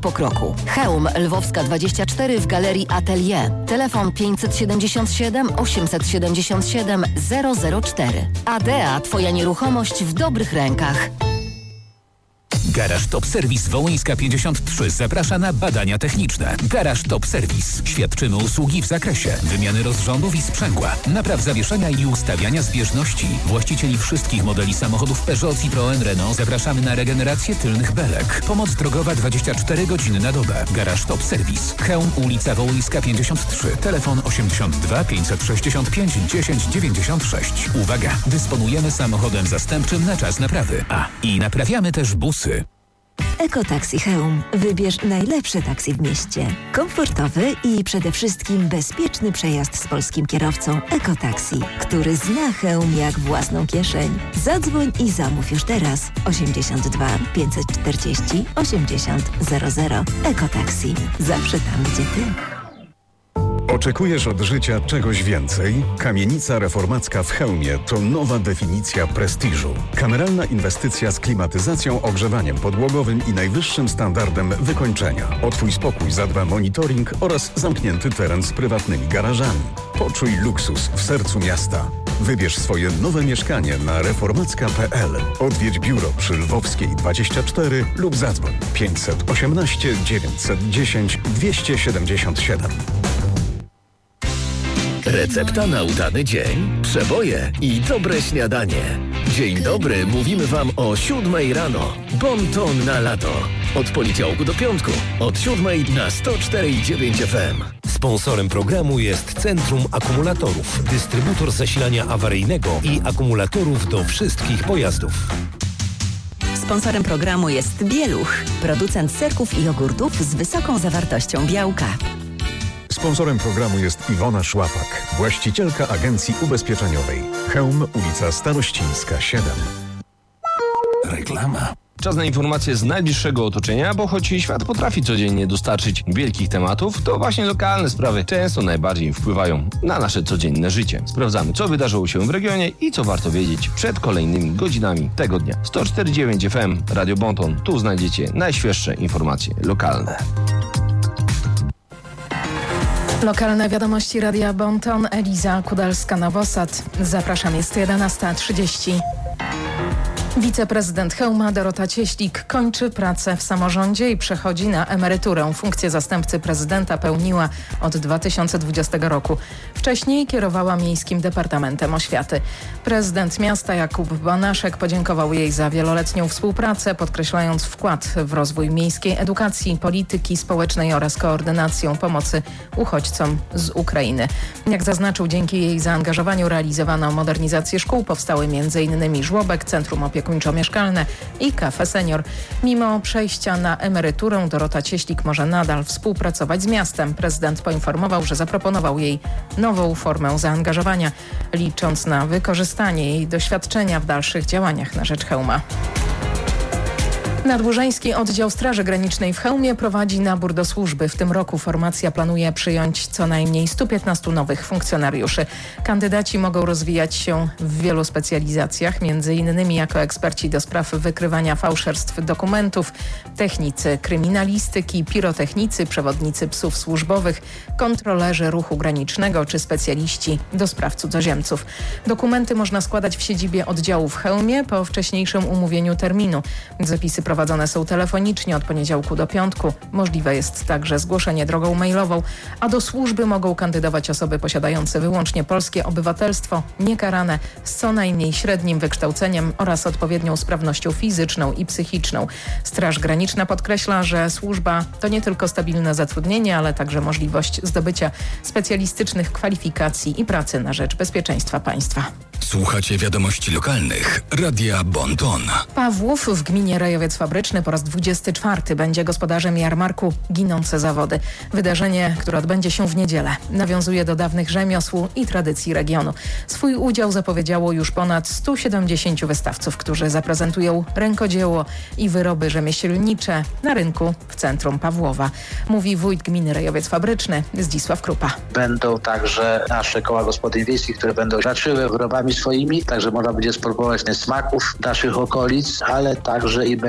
po kroku. Chełm Lwowska 24 w Galerii Atelier. Telefon 577 877 004. ADEA, Twoja nieruchomość w dobrych rękach. Garaż Top Service Wołyńska 53 zaprasza na badania techniczne. Garaż Top Service. Świadczymy usługi w zakresie wymiany rozrządów i sprzęgła, napraw zawieszenia i ustawiania zbieżności. Właścicieli wszystkich modeli samochodów Peugeot, Citroën, Renault zapraszamy na regenerację tylnych belek. Pomoc drogowa 24 godziny na dobę. Garaż Top Service. Chełm, ulica Wołyńska 53. Telefon 82 565 10 96. Uwaga! Dysponujemy samochodem zastępczym na czas naprawy. I naprawiamy też busy. Ekotaksi Chełm. Wybierz najlepsze taksi w mieście. Komfortowy i przede wszystkim bezpieczny przejazd z polskim kierowcą Ekotaksi, który zna Chełm jak własną kieszeń. Zadzwoń i zamów już teraz. 82 540 80 00. Ekotaksi. Zawsze tam, gdzie ty. Oczekujesz od życia czegoś więcej? Kamienica reformacka w Chełmie to nowa definicja prestiżu. Kameralna inwestycja z klimatyzacją, ogrzewaniem podłogowym i najwyższym standardem wykończenia. O Twój spokój zadba monitoring oraz zamknięty teren z prywatnymi garażami. Poczuj luksus w sercu miasta. Wybierz swoje nowe mieszkanie na reformacka.pl. Odwiedź biuro przy Lwowskiej 24 lub zadzwoń 518 910 277. Recepta na udany dzień, przeboje i dobre śniadanie. Dzień dobry, mówimy Wam o 7 rano. Bon ton na lato. Od poniedziałku do piątku. Od 7 na 104,9 FM. Sponsorem programu jest Centrum Akumulatorów. Dystrybutor zasilania awaryjnego i akumulatorów do wszystkich pojazdów. Sponsorem programu jest Bieluch. Producent serków i jogurtów z wysoką zawartością białka. Sponsorem programu jest Iwona Szłapak, właścicielka agencji ubezpieczeniowej. Chełm, ulica Starościńska 7. Reklama. Czas na informacje z najbliższego otoczenia, bo choć świat potrafi codziennie dostarczyć wielkich tematów, to właśnie lokalne sprawy często najbardziej wpływają na nasze codzienne życie. Sprawdzamy, co wydarzyło się w regionie i co warto wiedzieć przed kolejnymi godzinami tego dnia. 104,9 FM, Radio Bon Ton. Tu znajdziecie najświeższe informacje lokalne. Lokalne wiadomości Radia Bon Ton. Eliza Kudalska-Nowosad. Zapraszam, jest 11:30. Wiceprezydent Chełma Dorota Cieślik kończy pracę w samorządzie i przechodzi na emeryturę. Funkcję zastępcy prezydenta pełniła od 2020 roku. Wcześniej kierowała Miejskim Departamentem Oświaty. Prezydent miasta Jakub Banaszek podziękował jej za wieloletnią współpracę, podkreślając wkład w rozwój miejskiej edukacji, polityki społecznej oraz koordynację pomocy uchodźcom z Ukrainy. Jak zaznaczył, dzięki jej zaangażowaniu realizowano modernizację szkół. Powstały m.in. żłobek, centrum opiekuńczo-mieszkalne i kafe senior. Mimo przejścia na emeryturę Dorota Cieślik może nadal współpracować z miastem. Prezydent poinformował, że zaproponował jej nową formę zaangażowania, licząc na wykorzystanie jej doświadczenia w dalszych działaniach na rzecz Chełma. Nadłużeński Oddział Straży Granicznej w Chełmie prowadzi nabór do służby. W tym roku formacja planuje przyjąć co najmniej 115 nowych funkcjonariuszy. Kandydaci mogą rozwijać się w wielu specjalizacjach, m.in. jako eksperci do spraw wykrywania fałszerstw dokumentów, technicy kryminalistyki, pirotechnicy, przewodnicy psów służbowych, kontrolerzy ruchu granicznego czy specjaliści do spraw cudzoziemców. Dokumenty można składać w siedzibie oddziału w Chełmie po wcześniejszym umówieniu terminu. Zapisy prowadzone są telefonicznie od poniedziałku do piątku. Możliwe jest także zgłoszenie drogą mailową, a do służby mogą kandydować osoby posiadające wyłącznie polskie obywatelstwo, niekarane, z co najmniej średnim wykształceniem oraz odpowiednią sprawnością fizyczną i psychiczną. Straż Graniczna podkreśla, że służba to nie tylko stabilne zatrudnienie, ale także możliwość zdobycia specjalistycznych kwalifikacji i pracy na rzecz bezpieczeństwa państwa. Słuchacie wiadomości lokalnych Radia Bon Ton. Pawłów w gminie Rejowiec Fabryczny po raz 24 będzie gospodarzem jarmarku Ginące Zawody. Wydarzenie, które odbędzie się w niedzielę, nawiązuje do dawnych rzemiosł i tradycji regionu. Swój udział zapowiedziało już ponad 170 wystawców, którzy zaprezentują rękodzieło i wyroby rzemieślnicze na rynku w centrum Pawłowa. Mówi wójt gminy Rejowiec Fabryczny Zdzisław Krupa. Będą także nasze koła gospodyń wiejskich, które będą raczyły wyrobami swoimi, także można będzie spróbować smaków naszych okolic, ale także i